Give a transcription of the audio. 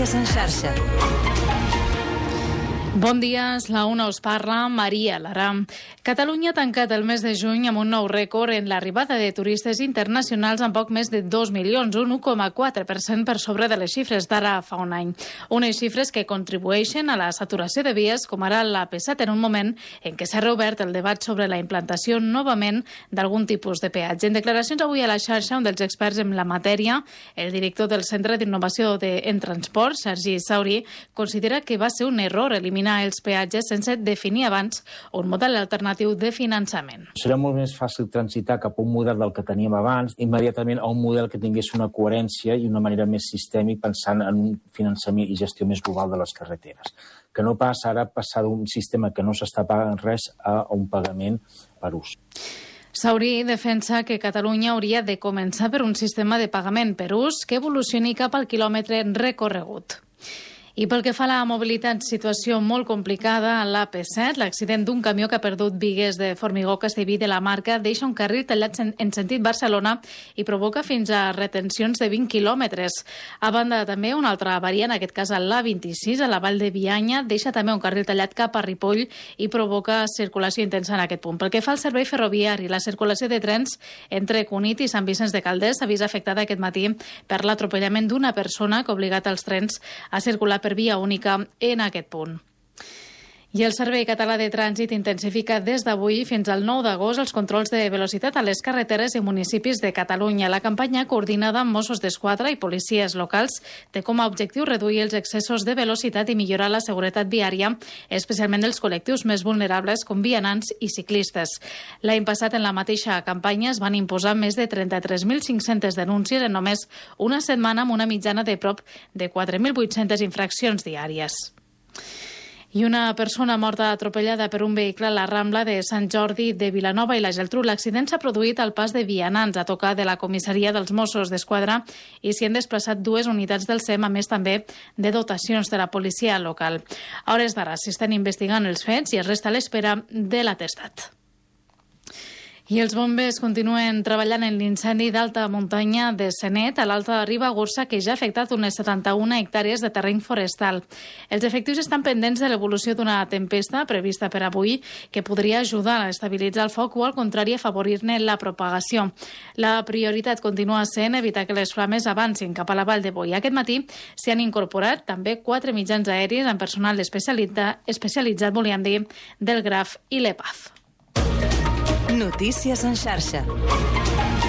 Notícies en xarxa. Bon dia, és la una, us parla Maria Lara. Catalunya ha tancat el mes de juny amb un nou rècord en l'arribada de turistes internacionals amb poc més de 2 milions, un 1,4% per sobre de les xifres d'ara fa un any. Unes xifres que contribueixen a la saturació de vies, com ara l'AP7, en un moment en què s'ha reobert el debat sobre la implantació novament d'algun tipus de peatge. En declaracions avui a la xarxa, un dels experts en la matèria, el director del Centre d'Innovació en Transport, Sergi Sauri, considera que va ser un error eliminar els peatges sense definir abans un model alternatiu de finançament. Serà molt més fàcil transitar cap a un model del que teníem abans, immediatament a un model que tingués una coherència i una manera més sistèmica pensant en un finançament i gestió més global de les carreteres. Que no passa ara passar d'un sistema que no s'està pagant res a un pagament per ús. Sauri defensa que Catalunya hauria de començar per un sistema de pagament per ús que evolucioni cap al quilòmetre recorregut. I pel que fa a la mobilitat, situació molt complicada a l'AP7. L'accident d'un camió que ha perdut bigues de formigó Castellví de la Marca deixa un carril tallat en sentit Barcelona i provoca fins a retencions de 20 quilòmetres. A banda, també una altra variant, en aquest cas a l'A26, a la Vall de Bianya, deixa també un carril tallat cap a Ripoll i provoca circulació intensa en aquest punt. Pel que fa al servei ferroviari, la circulació de trens entre Cunit i Sant Vicenç de Calders s'ha vist afectada aquest matí per l'atropellament d'una persona que ha obligat els trens a circular per via única en aquest punt. I el Servei Català de Trànsit intensifica des d'avui fins al 9 d'agost els controls de velocitat a les carreteres i municipis de Catalunya. La campanya, coordinada amb Mossos d'Esquadra i policies locals, té com a objectiu reduir els excessos de velocitat i millorar la seguretat viària, especialment dels col·lectius més vulnerables com vianants i ciclistes. L'any passat, en la mateixa campanya, es van imposar més de 33.500 denúncies en només una setmana amb una mitjana de prop de 4.800 infraccions diàries. I una persona morta atropellada per un vehicle a la Rambla de Sant Jordi de Vilanova i la Geltrú. L'accident s'ha produït al pas de vianants, a tocar de la comissaria dels Mossos d'Esquadra, i s'hi han desplaçat 2 unitats del SEM, a més també de dotacions de la policia local. A hores d'ara s'estan investigant els fets i es resta a l'espera de l'atestat. I els bombers continuen treballant en l'incendi d'alta muntanya de Senet, a l'Alta Ribagorça, que ja ha afectat unes 71 hectàrees de terreny forestal. Els efectius estan pendents de l'evolució d'una tempesta prevista per avui que podria ajudar a estabilitzar el foc o, al contrari, afavorir-ne la propagació. La prioritat continua sent evitar que les flames avancin cap a la Vall de Boí. Aquest matí s'hi han incorporat també 4 mitjans aèris amb personal especialitzat, volíem dir, del Graf i l'EPAF. Notícies en xarxa.